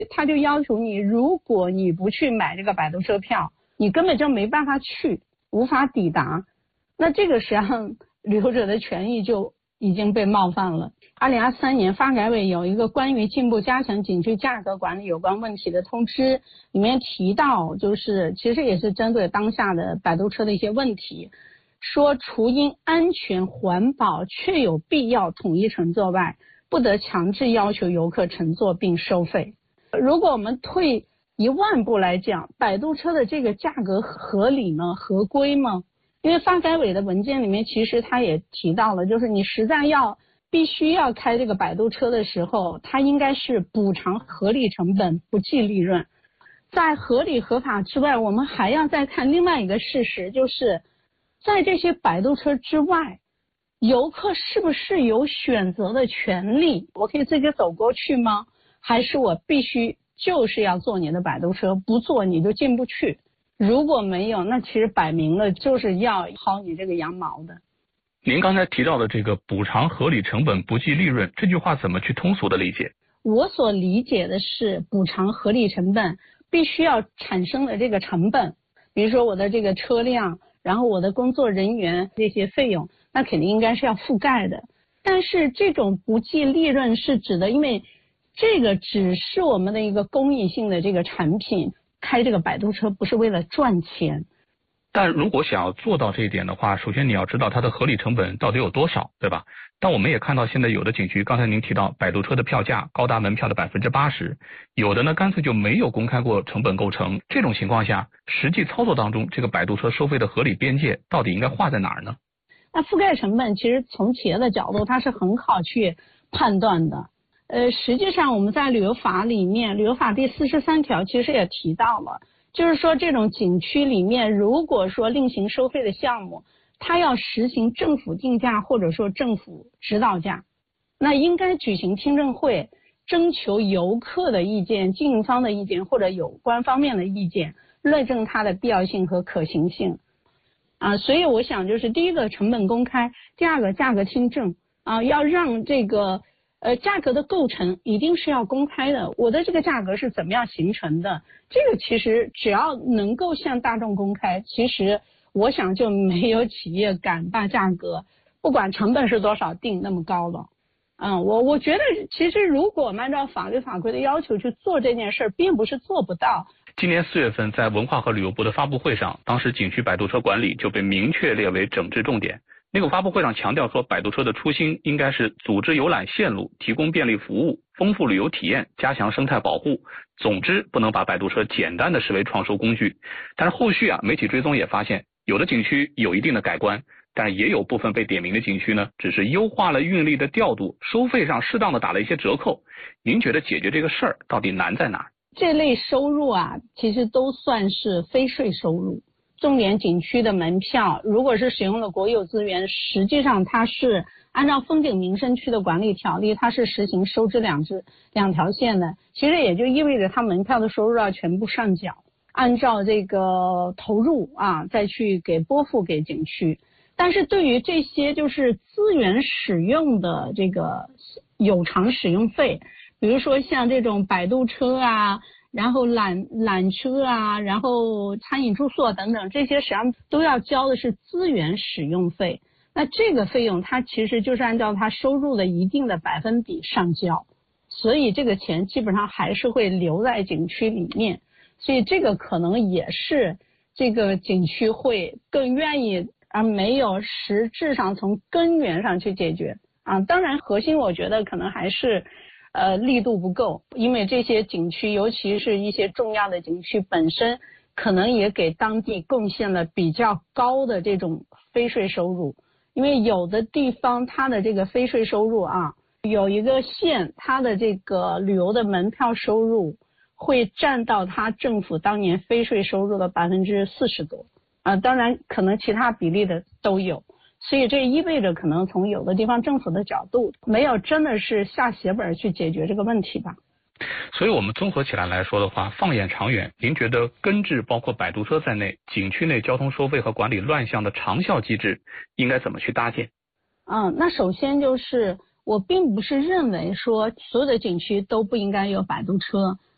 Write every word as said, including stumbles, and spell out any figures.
他就要求你，如果你不去买这个摆渡车票，你根本就没办法去，无法抵达。那这个实际上旅游者的权益就已经被冒犯了。二零二三年发改委有一个关于进一步加强景区价格管理有关问题的通知，里面提到，就是其实也是针对当下的摆渡车的一些问题，说除因安全环保确有必要统一乘坐外，不得强制要求游客乘坐并收费。如果我们退一万步来讲，摆渡车的这个价格合理吗？合规吗？因为发改委的文件里面其实他也提到了，就是你实在要必须要开这个摆渡车的时候，它应该是补偿合理成本，不计利润。在合理合法之外，我们还要再看另外一个事实，就是在这些摆渡车之外，游客是不是有选择的权利？我可以自己走过去吗？还是我必须就是要坐你的摆渡车，不坐你就进不去？如果没有，那其实摆明了就是要薅你这个羊毛的。 您刚才提到的这个补偿合理成本不计利润，这句话怎么去通俗的理解？ 我所理解的是，补偿合理成本必须要产生的这个成本，比如说我的这个车辆，然后我的工作人员这些费用，那肯定应该是要覆盖的。但是这种不计利润是指的，因为这个只是我们的一个公益性的这个产品，开这个摆渡车不是为了赚钱。 但如果想要做到这一点的话，首先你要知道它的合理成本到底有多少，对吧？但我们也看到现在有的景区，刚才您提到摆渡车的票价高达门票的百分之八十，有的呢干脆就没有公开过成本构成。这种情况下，实际操作当中，这个摆渡车收费的合理边界到底应该划在哪儿呢？ 那覆盖成本其实从企业的角度，它是很好去判断的。呃，实际上我们在旅游法里面，旅游法第四十三条其实也提到了，就是说这种景区里面，如果说另行收费的项目，它要实行政府定价或者说政府指导价，那应该举行听证会，征求游客的意见、经营方的意见或者有关方面的意见，论证它的必要性和可行性。啊，所以我想就是第一个成本公开，第二个价格听证啊，要让这个呃价格的构成一定是要公开的。我的这个价格是怎么样形成的？这个其实只要能够向大众公开，其实我想就没有企业敢把价格不管成本是多少定那么高了。嗯，我我觉得其实如果按照法律法规的要求去做这件事儿，并不是做不到。 今年四月份，在文化和旅游部的发布会上，当时景区摆渡车管理就被明确列为整治重点。那个发布会上强调说，摆渡车的初心应该是组织游览线路，提供便利服务，丰富旅游体验，加强生态保护。总之，不能把摆渡车简单的视为创收工具。但是后续啊，媒体追踪也发现，有的景区有一定的改观，但是也有部分被点名的景区呢，只是优化了运力的调度，收费上适当的打了一些折扣。您觉得解决这个事儿到底难在哪儿？ 这类收入啊，其实都算是非税收入。重点景区的门票，如果是使用了国有资源，实际上它是按照风景名胜区的管理条例，它是实行收支两支两条线的。其实也就意味着它门票的收入要全部上缴，按照这个投入啊，再去给拨付给景区。但是对于这些就是资源使用的这个有偿使用费，比如说像这种摆渡车啊，然后缆缆车啊，然后餐饮住宿等等，这些实际上都要交的是资源使用费。那这个费用它其实就是按照它收入的一定的百分比上交，所以这个钱基本上还是会留在景区里面。所以这个可能也是这个景区会更愿意，而没有实质上从根源上去解决啊。当然核心我觉得可能还是呃，力度不够，因为这些景区，尤其是一些重要的景区本身，可能也给当地贡献了比较高的这种非税收入。因为有的地方它的这个非税收入啊，有一个县，它的这个旅游的门票收入会占到它政府当年非税收入的百分之四十多啊，当然可能其他比例的都有。所以这意味着可能从有的地方政府的角度没有真的是下血本去解决这个问题吧。 所以我们综合起来来说的话，放眼长远，您觉得根治包括摆渡车在内景区内交通收费和管理乱象的长效机制应该怎么去搭建？ 嗯，那首先就是我并不是认为说所有的景区都不应该有摆渡车，